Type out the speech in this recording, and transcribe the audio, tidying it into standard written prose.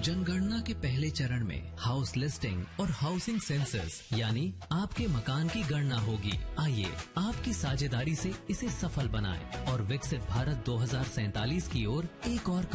जनगणना के पहले चरण में हाउस लिस्टिंग और हाउसिंग सेंसस यानी आपके मकान की गणना होगी। आइए आपकी साझेदारी से इसे सफल बनाएं और विकसित भारत 2047 की ओर एक और